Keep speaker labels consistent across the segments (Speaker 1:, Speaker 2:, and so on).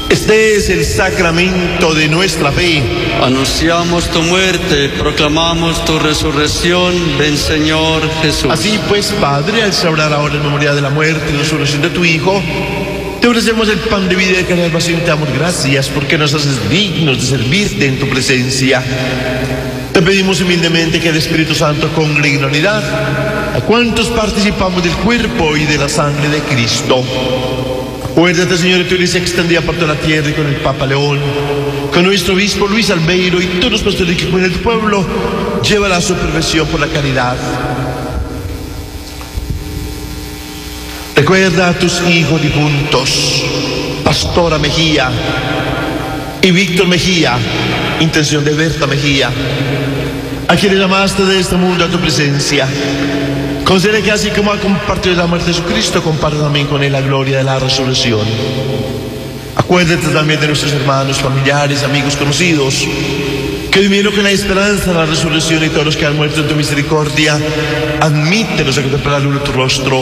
Speaker 1: Este es el sacramento de nuestra fe.
Speaker 2: Anunciamos tu muerte, proclamamos tu resurrección. Ven, Señor Jesús.
Speaker 1: Así pues, Padre, al celebrar ahora en memoria de la muerte y resurrección de tu Hijo, te ofrecemos el pan de vida y de salvación y te damos gracias porque nos haces dignos de servirte en tu presencia. Te pedimos humildemente que el Espíritu Santo congregue en unidad a cuantos participamos del cuerpo y de la sangre de Cristo. Acuérdate, Señor, de tu iglesia extendida por toda la tierra y con el Papa León, con nuestro obispo Luis Albeiro y todos los pastores que cuidan del pueblo, llévala a su perfección por la caridad. Recuerda a tus hijos difuntos, Pastora Mejía y Víctor Mejía, intención de Berta Mejía, a quienes llamaste de este mundo a tu presencia. Concede que así como ha compartido la muerte de Jesucristo, comparta también con él la gloria de la resurrección. Acuérdate también de nuestros hermanos, familiares, amigos, conocidos, que durmieron con la esperanza de la resurrección, y todos los que han muerto en tu misericordia, admítelos a contemplar la luz de tu rostro.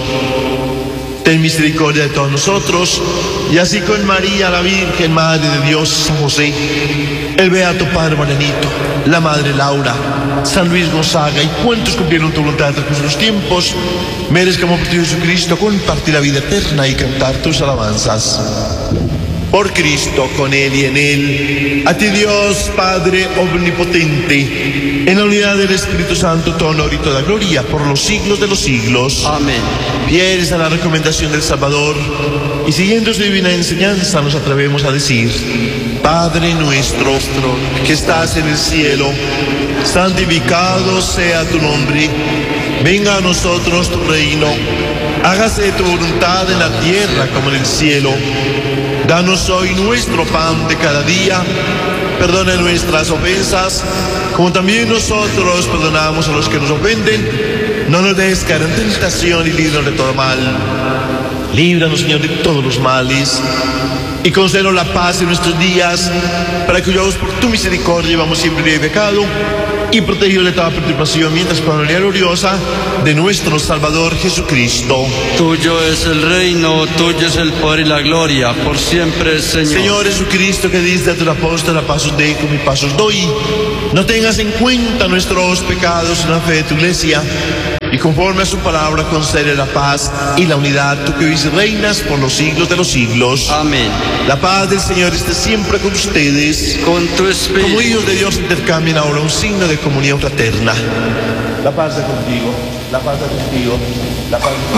Speaker 1: Ten misericordia de todos nosotros, y así con María, la Virgen, Madre de Dios, San José, el Beato Padre Marianito, la Madre Laura, San Luis Gonzaga y cuantos cumplieron tu voluntad en los tiempos, merezcamos por ti, Jesucristo, compartir la vida eterna y cantar tus alabanzas. Por Cristo, con Él y en Él, a ti Dios Padre omnipotente, en la unidad del Espíritu Santo, todo honor y toda gloria por los siglos de los siglos.
Speaker 2: Amén.
Speaker 1: Fieles a la recomendación del Salvador y siguiendo su divina enseñanza, nos atrevemos a decir: Padre nuestro, que estás en el cielo, santificado sea tu nombre. Venga a nosotros tu reino. Hágase tu voluntad en la tierra como en el cielo. Danos hoy nuestro pan de cada día. Perdona nuestras ofensas, como también nosotros perdonamos a los que nos ofenden. No nos dejes caer en tentación y líbranos de todo mal. Líbranos, Señor, de todos los males, y concédenos la paz en nuestros días, para que huyamos por tu misericordia y vamos siempre libre de pecado y protegidos de toda perturbación, mientras por la gloria gloriosa de nuestro Salvador Jesucristo.
Speaker 2: Tuyo es el reino, tuyo es el poder y la gloria, por siempre, Señor.
Speaker 1: Señor Jesucristo, que diste a tus apóstoles: la paz os dejo, mi paz os doy. No tengas en cuenta nuestros pecados en la fe de tu iglesia, y conforme a su palabra concede la paz y la unidad, tú que vives y reinas por los siglos de los siglos.
Speaker 2: Amén.
Speaker 1: La paz del Señor esté siempre con ustedes.
Speaker 2: Con tu espíritu.
Speaker 1: Como hijos de Dios, intercambien ahora un signo de comunión fraterna. La paz de contigo, la paz de contigo, la paz de contigo.